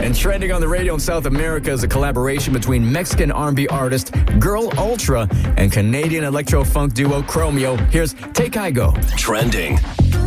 And trending on the radio in South America is a collaboration between Mexican R&B artist Girl Ultra and Canadian electro-funk duo Chromeo. Here's Take I Go. Trending.